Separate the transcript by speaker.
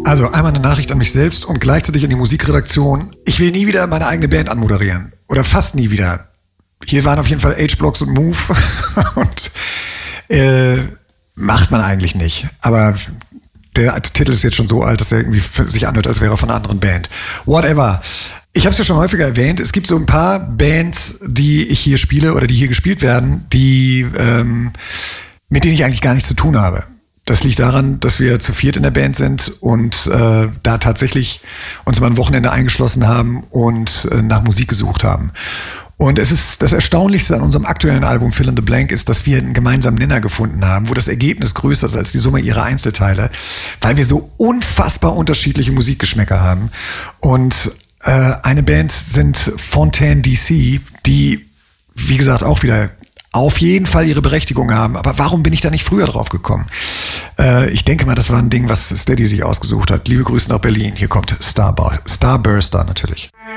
Speaker 1: Also einmal eine Nachricht an mich selbst und gleichzeitig an die Musikredaktion. Ich will nie wieder meine eigene Band anmoderieren. Oder fast nie wieder. Hier waren auf jeden Fall H-Blocks und Move. Und macht man eigentlich nicht. Aber der Titel ist jetzt schon so alt, dass er irgendwie sich anhört, als wäre er von einer anderen Band. Whatever. Ich habe es ja schon häufiger erwähnt. Es gibt so ein paar Bands, die ich hier spiele oder die hier gespielt werden, die mit denen ich eigentlich gar nichts zu tun habe. Das liegt daran, dass wir zu viert in der Band sind und da tatsächlich uns mal ein Wochenende eingeschlossen haben und nach Musik gesucht haben. Und es ist das Erstaunlichste an unserem aktuellen Album Fill in the Blank ist, dass wir einen gemeinsamen Nenner gefunden haben, wo das Ergebnis größer ist als die Summe ihrer Einzelteile, weil wir so unfassbar unterschiedliche Musikgeschmäcker haben. Und eine Band sind Fontaine DC, die, wie gesagt, auch wieder auf jeden Fall ihre Berechtigung haben. Aber warum bin ich da nicht früher drauf gekommen? Ich denke mal, das war ein Ding, was Steady sich ausgesucht hat. Liebe Grüße nach Berlin. Hier kommt Starburster natürlich.